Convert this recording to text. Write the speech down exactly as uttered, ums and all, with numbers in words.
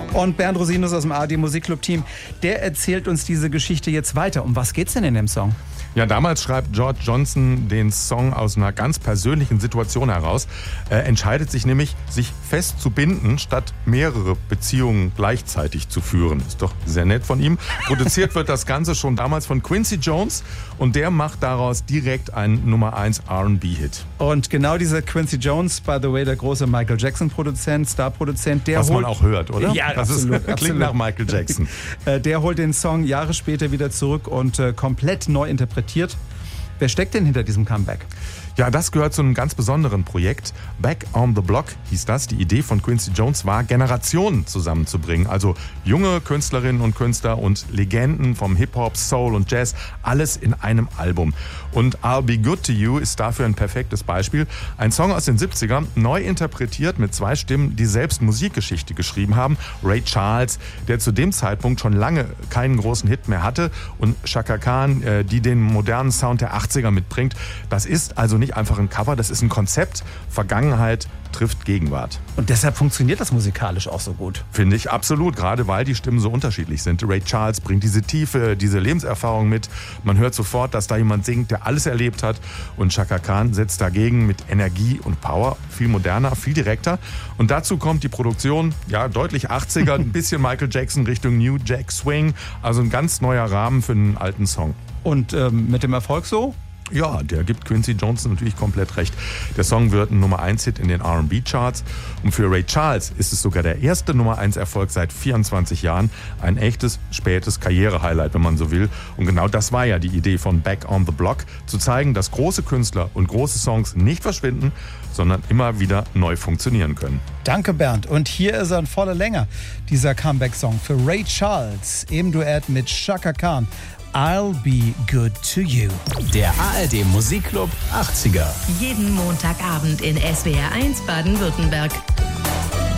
Und Bernd Rosinus aus dem A R D Musikclub-Team, der erzählt uns diese Geschichte jetzt weiter. Um was geht's denn in dem Song? Ja, damals schreibt George Johnson den Song aus einer ganz persönlichen Situation heraus. Er entscheidet sich nämlich, sich fest zu binden, statt mehrere Beziehungen gleichzeitig zu führen. Ist doch sehr nett von ihm. Produziert wird das Ganze schon damals von Quincy Jones und der macht daraus direkt einen Nummer eins R und B-Hit. Und genau dieser Quincy Jones, by the way, der große Michael Jackson-Produzent, Star-Produzent, der Was holt... man auch hört, oder? Ja, das absolut, ist, klingt absolut. nach Michael Jackson. Der holt den Song Jahre später wieder zurück und äh, komplett neu interpretiert. Wer steckt denn hinter diesem Comeback? Ja, das gehört zu einem ganz besonderen Projekt. Back on the Block hieß das. Die Idee von Quincy Jones war, Generationen zusammenzubringen. Also junge Künstlerinnen und Künstler und Legenden vom Hip-Hop, Soul und Jazz. Alles in einem Album. Und I'll Be Good to You ist dafür ein perfektes Beispiel. Ein Song aus den siebzigern, neu interpretiert mit zwei Stimmen, die selbst Musikgeschichte geschrieben haben. Ray Charles, der zu dem Zeitpunkt schon lange keinen großen Hit mehr hatte. Und Chaka Khan, die den modernen Sound der achtziger mitbringt. Das ist also nicht einfach ein Cover, das ist ein Konzept. Vergangenheit trifft Gegenwart. Und deshalb funktioniert das musikalisch auch so gut. Finde ich absolut, gerade weil die Stimmen so unterschiedlich sind. Ray Charles bringt diese Tiefe, diese Lebenserfahrung mit. Man hört sofort, dass da jemand singt, der alles erlebt hat. Und Chaka Khan setzt dagegen mit Energie und Power, viel moderner, viel direkter. Und dazu kommt die Produktion, ja, deutlich achtziger, ein bisschen Michael Jackson Richtung New Jack Swing. Also ein ganz neuer Rahmen für einen alten Song. Und ähm, mit dem Erfolg so? Ja, der gibt Quincy Jones natürlich komplett recht. Der Song wird ein Nummer eins Hit in den R und B-Charts. Und für Ray Charles ist es sogar der erste Nummer eins Erfolg seit vierundzwanzig Jahren. Ein echtes, spätes Karriere-Highlight, wenn man so will. Und genau das war ja die Idee von Back on the Block, zu zeigen, dass große Künstler und große Songs nicht verschwinden, sondern immer wieder neu funktionieren können. Danke, Bernd. Und hier ist er in voller Länge, dieser Comeback-Song für Ray Charles im Duett mit Chaka Khan. I'll Be Good to You. Der A R D Musikclub achtziger. Jeden Montagabend in S W R eins Baden-Württemberg.